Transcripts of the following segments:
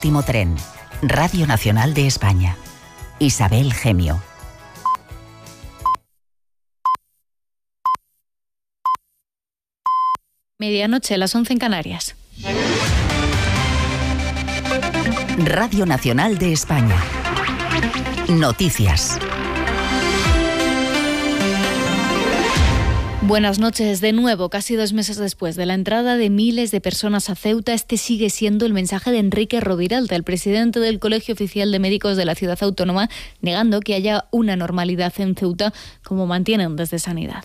Último tren. Radio Nacional de España. Isabel Gemio. Medianoche, las 11 en Canarias. Radio Nacional de España. Noticias. Buenas noches de nuevo. Casi 2 meses después de la entrada de miles de personas a Ceuta, este sigue siendo el mensaje de Enrique Roviralta, el presidente del Colegio Oficial de Médicos de la ciudad autónoma, negando que haya una normalidad en Ceuta, como mantienen desde Sanidad.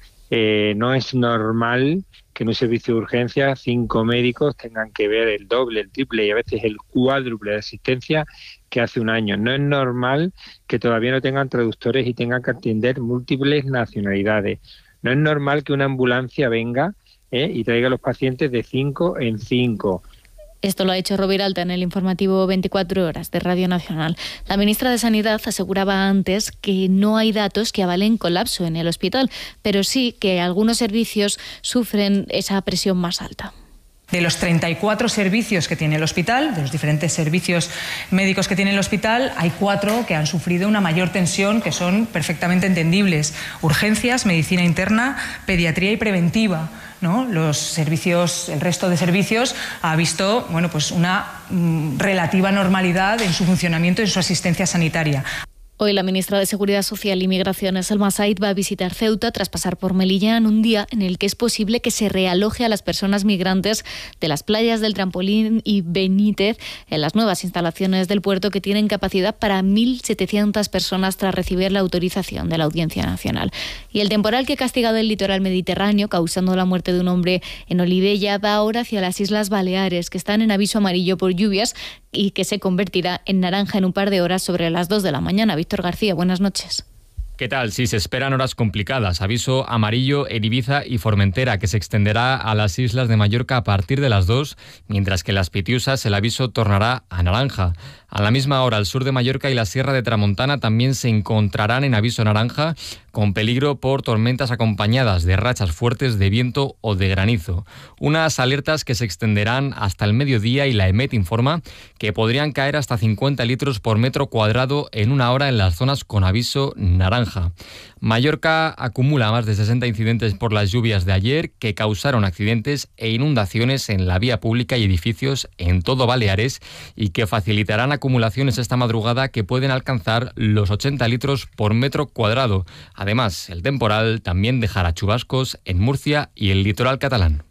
No es normal que en un servicio de urgencia 5 médicos tengan que ver el doble, el triple y a veces el cuádruple de asistencia que hace un año. No es normal que todavía no tengan traductores y tengan que atender múltiples nacionalidades. No es normal que una ambulancia venga y traiga a los pacientes de 5 en 5. Esto lo ha hecho Roviralta en el informativo 24 horas de Radio Nacional. La ministra de Sanidad aseguraba antes que no hay datos que avalen colapso en el hospital, pero sí que algunos servicios sufren esa presión más alta. De los 34 servicios que tiene el hospital, de los diferentes servicios médicos que tiene el hospital, hay 4 que han sufrido una mayor tensión, que son perfectamente entendibles: urgencias, medicina interna, pediatría y preventiva, ¿no? Los servicios, el resto de servicios ha visto, pues una relativa normalidad en su funcionamiento y en su asistencia sanitaria. Hoy la ministra de Seguridad Social y Migraciones, Salma Said, va a visitar Ceuta tras pasar por Melilla en un día en el que es posible que se realoje a las personas migrantes de las playas del Trampolín y Benítez en las nuevas instalaciones del puerto, que tienen capacidad para 1.700 personas tras recibir la autorización de la Audiencia Nacional. Y el temporal que ha castigado el litoral mediterráneo, causando la muerte de un hombre en Olivella, va ahora hacia las Islas Baleares, que están en aviso amarillo por lluvias y que se convertirá en naranja en un par de horas sobre las 2 de la mañana. Víctor García, buenas noches. ¿Qué tal? Sí, se esperan horas complicadas. Aviso amarillo en Ibiza y Formentera, que se extenderá a las islas de Mallorca a partir de las 2, mientras que en las Pitiusas el aviso tornará a naranja. A la misma hora, el sur de Mallorca y la Sierra de Tramontana también se encontrarán en aviso naranja, con peligro por tormentas acompañadas de rachas fuertes de viento o de granizo. Unas alertas que se extenderán hasta el mediodía, y la EMET informa que podrían caer hasta 50 litros por metro cuadrado en una hora en las zonas con aviso naranja. Mallorca acumula más de 60 incidentes por las lluvias de ayer, que causaron accidentes e inundaciones en la vía pública y edificios en todo Baleares, y que facilitarán acumulaciones esta madrugada que pueden alcanzar los 80 litros por metro cuadrado. Además, el temporal también dejará chubascos en Murcia y el litoral catalán.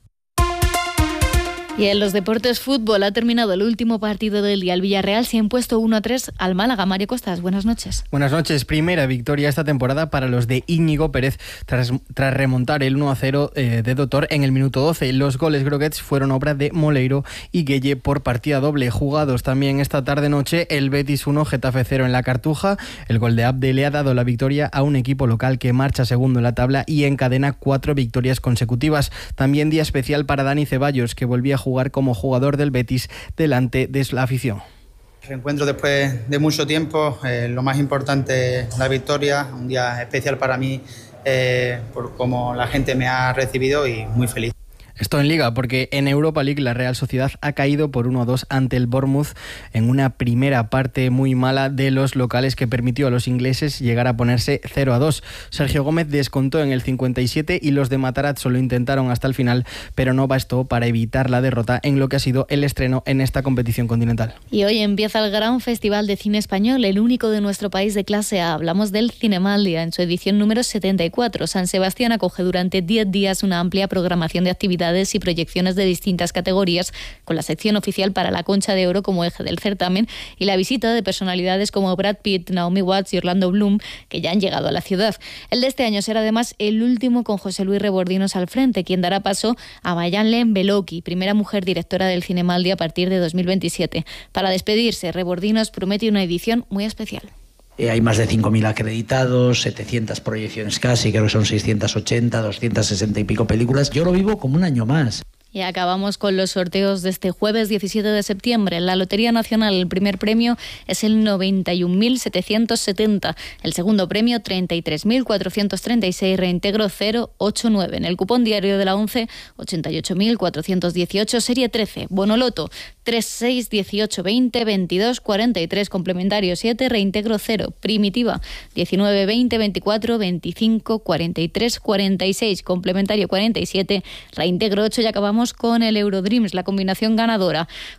Y en los deportes, fútbol, ha terminado el último partido del día. El Villarreal se ha impuesto 1-3 al Málaga. Mario Costas, buenas noches. Buenas noches. Primera victoria esta temporada para los de Íñigo Pérez tras remontar el 1-0 de Dotor en el minuto 12. Los goles groguets fueron obra de Moleiro y Gueye por partida doble. Jugados también esta tarde-noche, el Betis 1, Getafe 0 en la Cartuja. El gol de Abde le ha dado la victoria a un equipo local que marcha segundo en la tabla y encadena 4 victorias consecutivas. También día especial para Dani Ceballos, que volvía a jugar como jugador del Betis delante de la afición. Reencuentro después de mucho tiempo, lo más importante, la victoria, un día especial para mí por cómo la gente me ha recibido y muy feliz. Esto en Liga, porque en Europa League la Real Sociedad ha caído por 1-2 ante el Bournemouth en una primera parte muy mala de los locales que permitió a los ingleses llegar a ponerse 0-2. Sergio Gómez descontó en el 57 y los de Matarazzo lo intentaron hasta el final, pero no bastó para evitar la derrota en lo que ha sido el estreno en esta competición continental. Y hoy empieza el Gran Festival de Cine Español, el único de nuestro país de clase A. Hablamos del Cinemaldia en su edición número 74. San Sebastián acoge durante 10 días una amplia programación de actividades y proyecciones de distintas categorías, con la sección oficial para la Concha de Oro como eje del certamen y la visita de personalidades como Brad Pitt, Naomi Watts y Orlando Bloom, que ya han llegado a la ciudad. El de este año será además el último con José Luis Rebordinos al frente, quien dará paso a Mayalen Beloki, primera mujer directora del Cinemaldi a partir de 2027. Para despedirse, Rebordinos promete una edición muy especial. Hay más de 5.000 acreditados, 700 proyecciones casi, creo que son 680, 260 y pico películas. Yo lo vivo como un año más. Y acabamos con los sorteos de este jueves 17 de septiembre. En la Lotería Nacional el primer premio es el 91.770. El segundo premio 33.436, reintegro 089. En el cupón diario de la 11, 88.418, serie 13. Bonoloto 3, 6, 18, 20, 22, 43, complementario 7, reintegro 0, primitiva 19, 20, 24, 25, 43, 46, complementario 47, reintegro 8 y acabamos con el Eurodreams, la combinación ganadora.